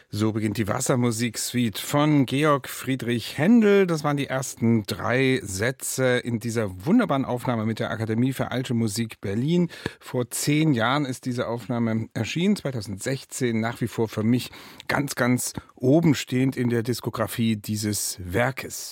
So beginnt die Wassermusik-Suite von Georg Friedrich Händel. Das waren die ersten 3 Sätze in dieser wunderbaren Aufnahme mit der Akademie für Alte Musik Berlin. Vor 10 Jahren ist diese Aufnahme erschienen, 2016, nach wie vor für mich ganz, ganz oben stehend in der Diskografie dieses Werkes.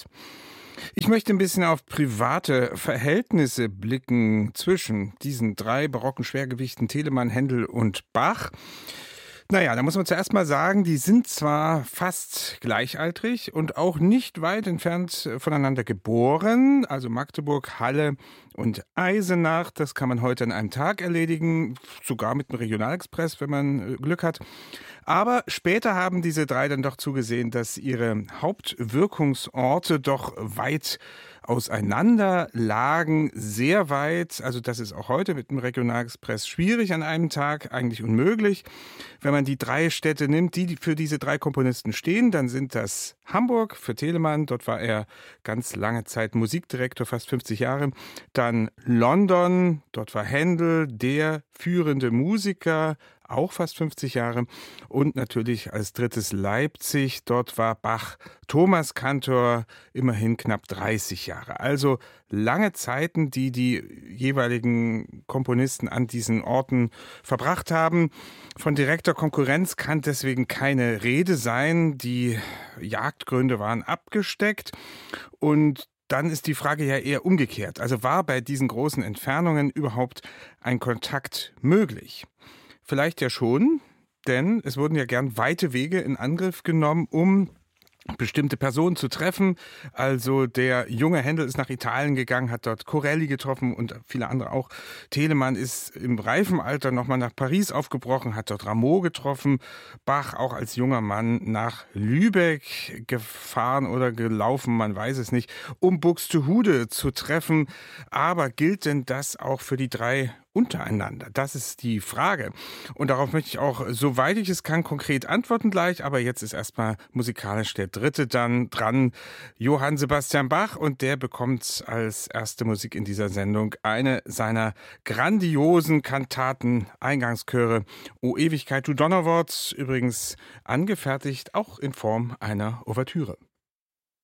Ich möchte ein bisschen auf private Verhältnisse blicken zwischen diesen 3 barocken Schwergewichten Telemann, Händel und Bach. Naja, da muss man zuerst mal sagen, die sind zwar fast gleichaltrig und auch nicht weit entfernt voneinander geboren, also Magdeburg, Halle und Eisenach, das kann man heute an einem Tag erledigen, sogar mit dem Regionalexpress, wenn man Glück hat. Aber später haben diese 3 dann doch zugesehen, dass ihre Hauptwirkungsorte doch weit auseinander lagen, sehr weit. Also das ist auch heute mit dem Regionalexpress schwierig an einem Tag, eigentlich unmöglich. Wenn man die 3 Städte nimmt, die für diese 3 Komponisten stehen, dann sind das Hamburg für Telemann, dort war er ganz lange Zeit Musikdirektor, fast 50 Jahre. Dann London, dort war Händel der führende Musiker, auch fast 50 Jahre. Und natürlich als drittes Leipzig, dort war Bach Thomas Kantor, immerhin knapp 30 Jahre. Also lange Zeiten, die die jeweiligen Komponisten an diesen Orten verbracht haben. Von direkter Konkurrenz kann deswegen keine Rede sein. Die Jagdgründe waren abgesteckt und dann ist die Frage ja eher umgekehrt. Also war bei diesen großen Entfernungen überhaupt ein Kontakt möglich? Vielleicht ja schon, denn es wurden ja gern weite Wege in Angriff genommen, um bestimmte Personen zu treffen. Also der junge Händel ist nach Italien gegangen, hat dort Corelli getroffen und viele andere auch. Telemann ist im reifen Alter nochmal nach Paris aufgebrochen, hat dort Rameau getroffen. Bach auch als junger Mann nach Lübeck gefahren oder gelaufen, man weiß es nicht, um Buxtehude zu treffen. Aber gilt denn das auch für die 3 untereinander? Das ist die Frage. Und darauf möchte ich auch, soweit ich es kann, konkret antworten gleich. Aber jetzt ist erstmal musikalisch der dritte dann dran, Johann Sebastian Bach. Und der bekommt als erste Musik in dieser Sendung eine seiner grandiosen Kantaten, Eingangschöre, O Ewigkeit, du Donnerwort, übrigens angefertigt, auch in Form einer Ouvertüre.